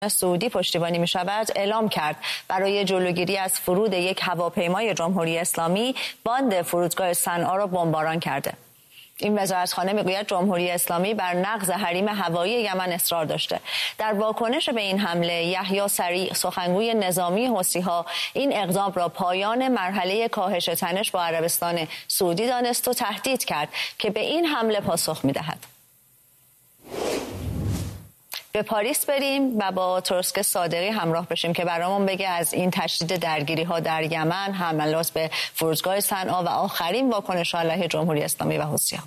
سعودی پشتیبانی می شود اعلام کرد برای جلوگیری از فرود یک هواپیمای جمهوری اسلامی باند فرودگاه صنعا را بمباران کرده. این وزارتخانه میگوید جمهوری اسلامی بر نقض حریم هوایی یمن اصرار داشته. در واکنش به این حمله یحیی سریع سخنگوی نظامی حوثی‌ها این اقدام را پایان مرحله کاهش تنش با عربستان سعودی دانست و تهدید کرد که به این حمله پاسخ می‌دهد. به پاریس بریم و با ترسک صادقی همراه بشیم که برامون بگه از این تشدید درگیری‌ها در یمن، حملات به فرودگاه صنعا و آخرین واکنش علیه جمهوری اسلامی و حوثی‌ها.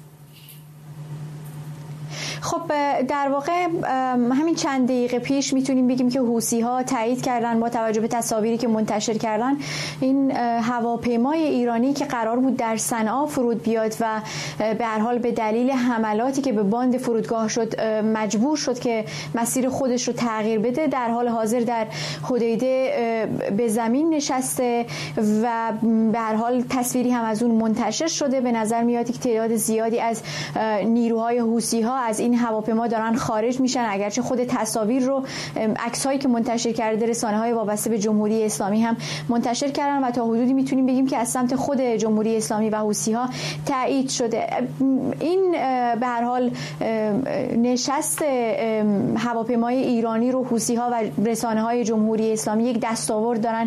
خب در واقع همین چند دقیقه پیش میتونیم بگیم که حوثی‌ها تایید کردن با توجه به تصاویری که منتشر کردن این هواپیمای ایرانی که قرار بود در صنعا فرود بیاد و به هر حال به دلیل حملاتی که به باند فرودگاه شد مجبور شد که مسیر خودش رو تغییر بده، در حال حاضر در حدیده به زمین نشسته و به هر حال تصویری هم از اون منتشر شده. به نظر میاد که تعداد زیادی از نیروهای حوثی‌ها از این هواپیما دارن خارج میشن، اگرچه خود تصاویر رو عکس‌هایی که منتشر کرده رسانه‌های وابسته به جمهوری اسلامی هم منتشر کردن و تا حدودی میتونیم بگیم که از سمت خود جمهوری اسلامی و حوثی‌ها تایید شده. این به هر حال نشست هواپیمای ایرانی رو حوثی‌ها و رسانه‌های جمهوری اسلامی یک دستاورد دارن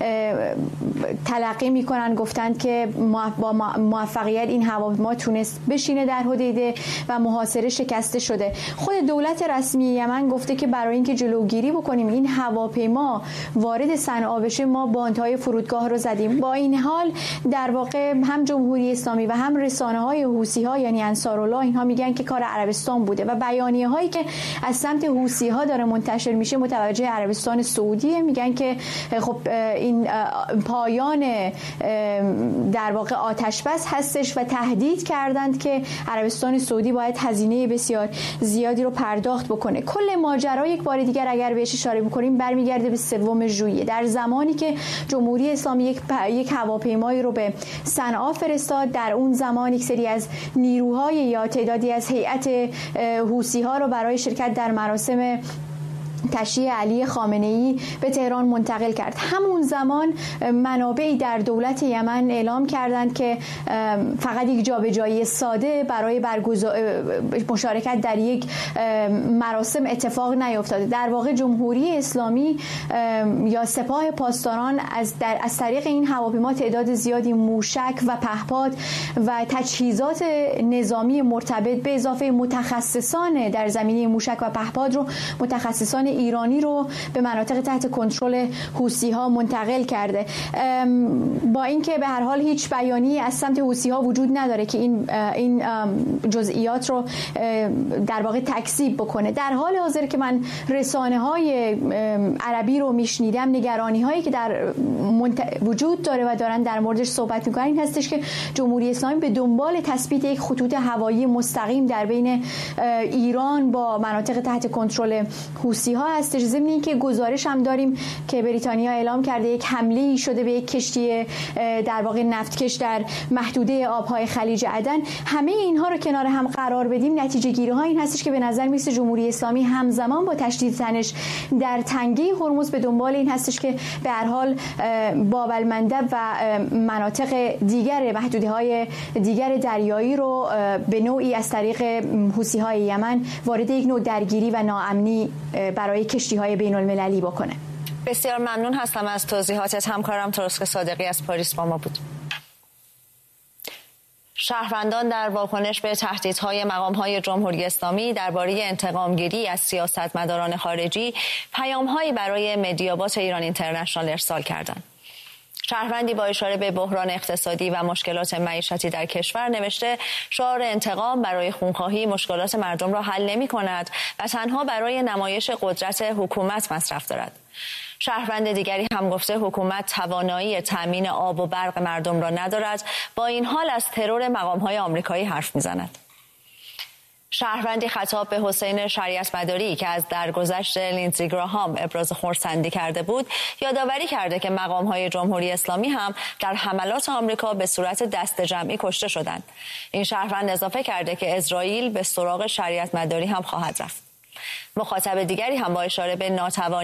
تلقی میکنن. گفتند که با موفقیت این هواپیما تونست بشینه در حدیده و محاصره شکسته شده. خود دولت رسمی یمن گفته که برای اینکه جلوگیری بکنیم این هواپیما وارد صنعا بشه ما باندهای فرودگاه رو زدیم. با این حال در واقع هم جمهوری اسلامی و هم رسانه‌های حوثی‌ها یعنی انصارالله اینها میگن که کار عربستان بوده و بیانیه‌هایی که از سمت حوثی‌ها داره منتشر میشه متوجه عربستان سعودیه. میگن که خب این پایان در واقع آتش بس هستش و تهدید کردند که عربستان سعودی باید هزینه بسیار زیادی رو پرداخت بکنه. کل ماجرا یک بار دیگر اگر بهش اشاره بکنیم برمیگرده به 3 ژوئیه، در زمانی که جمهوری اسلامی یک هواپیمایی رو به صنعا فرستاد. در اون زمان یک سری از نیروهای یا تعدادی از هیئت حوثی‌ها رو برای شرکت در مراسم تشییع علی خامنه‌ای به تهران منتقل کرد. همون زمان منابعی در دولت یمن اعلام کردند که فقط یک جابجایی ساده برای مشارکت در یک مراسم اتفاق نیفتاده. در واقع جمهوری اسلامی یا سپاه پاسداران از طریق این هواپیما تعداد زیادی موشک و پهپاد و تجهیزات نظامی مرتبط به اضافه متخصصان در زمینه موشک و پهپاد رو متخصصان ایرانی رو به مناطق تحت کنترل حوثی‌ها منتقل کرده. با اینکه به هر حال هیچ بیانیه‌ای از سمت حوثی‌ها وجود نداره که این جزئیات رو در واقع تکذیب بکنه. در حال حاضر که من رسانه‌های عربی رو میشنیدم، نگرانی‌هایی که در وجود داره و دارن در موردش صحبت می‌کنن این هستش که جمهوری اسلامی به دنبال تثبیت یک خطوط هوایی مستقیم در بین ایران با مناطق تحت کنترل حوثی‌ها هستش. ضمن اینکه گزارش هم داریم که بریتانیا اعلام کرده یک حمله‌ای شده به یک کشتی در واقع نفتکش در محدوده آب‌های خلیج عدن. همه اینها رو کنار هم قرار بدیم نتیجه گیری‌ها این هستش که به نظر میرسه جمهوری اسلامی همزمان با تشدید تنش در تنگه هرمز به دنبال این هستش که به هر حال باب المندب و مناطق دیگر محدوده‌های دیگر دریایی رو به نوعی از طریق حوثی‌های یمن وارد یک نوع درگیری و ناامنی برای کشتی‌های بین‌المللی بکنه. بسیار ممنون هستم از توضیحاتت. همکارم ترسک صادقی از پاریس با ما بود. شهروندان در واکنش به تهدیدهای مقام‌های جمهوری اسلامی درباره انتقام‌گیری از سیاستمداران خارجی پیام‌هایی برای مدیابات ایران اینترنشنال ارسال کردند. شهروندی با اشاره به بحران اقتصادی و مشکلات معیشتی در کشور نوشته شعار انتقام برای خونخواهی مشکلات مردم را حل نمی‌کند و تنها برای نمایش قدرت حکومت مصرف دارد. شهروند دیگری هم گفته حکومت توانایی تامین آب و برق مردم را ندارد، با این حال از ترور مقام‌های آمریکایی حرف می‌زند. شهروندی خطاب به حسین شریعت مداری که از درگذشت لیندزی گراهام ابراز خرسندی کرده بود یادآوری کرده که مقام‌های جمهوری اسلامی هم در حملات آمریکا به صورت دست جمعی کشته شدند. این شهروند اضافه کرده که اسرائیل به سراغ شریعت مداری هم خواهد رفت. مخاطب دیگری هم با اشاره به ناتوانی